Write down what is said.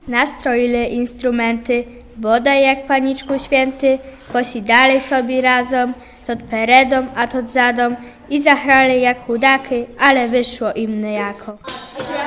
Nastroili instrumenty, bodaj jak paniczku święty, posi dalej sobie razem, tot peredą, a tot zadą i zachrali jak chudaky, ale wyszło im niejako.